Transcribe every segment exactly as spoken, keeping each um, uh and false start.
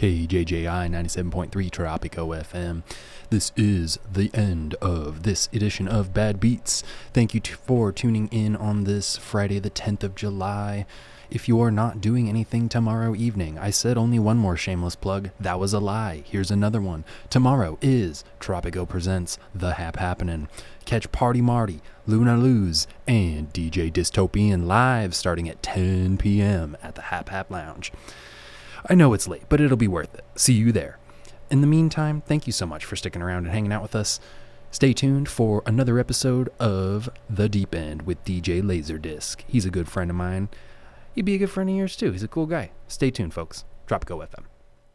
K J J I ninety-seven point three Tropico F M. This is the end of this edition of Bad Beats. Thank you t- for tuning in on this Friday the tenth of July. If you are not doing anything tomorrow evening, I said only one more shameless plug. That was a lie. Here's another one. Tomorrow is Tropico Presents The Hap Happenin'. Catch Party Marty, Luna Luz, and D J Dystopian live starting at ten p.m. at the Hap Hap Lounge. I know it's late, but it'll be worth it. See you there. In the meantime, thank you so much for sticking around and hanging out with us. Stay tuned for another episode of The Deep End with D J Laserdisc. He's a good friend of mine. He'd be a good friend of yours too. He's a cool guy. Stay tuned, folks. Tropico F M.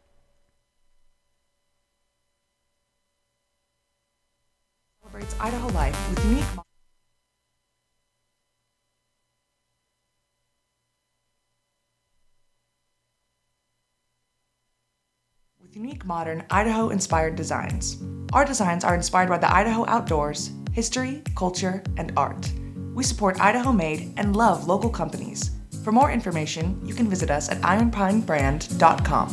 Celebrates Idaho life with unique with unique modern Idaho-inspired designs. Our designs are inspired by the Idaho outdoors, history, culture, and art. We support Idaho-made and love local companies. For more information, you can visit us at iron pine brand dot com.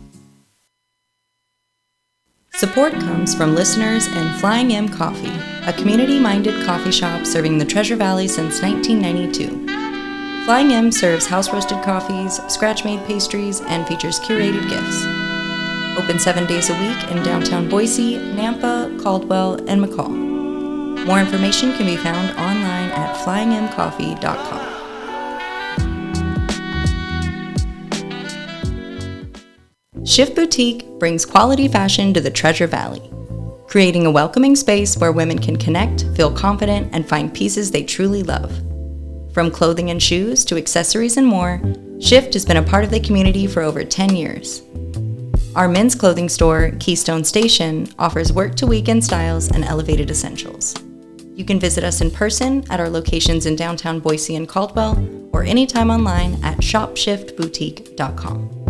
Support comes from listeners and Flying M Coffee, a community-minded coffee shop serving the Treasure Valley since nineteen ninety-two. Flying M serves house-roasted coffees, scratch-made pastries, and features curated gifts. Open seven days a week in downtown Boise, Nampa, Caldwell, and McCall. More information can be found online at flying m coffee dot com. Shift Boutique brings quality fashion to the Treasure Valley, creating a welcoming space where women can connect, feel confident, and find pieces they truly love. From clothing and shoes to accessories and more, Shift has been a part of the community for over ten years. Our men's clothing store, Keystone Station, offers work-to-weekend styles and elevated essentials. You can visit us in person at our locations in downtown Boise and Caldwell, or anytime online at shop shift boutique dot com.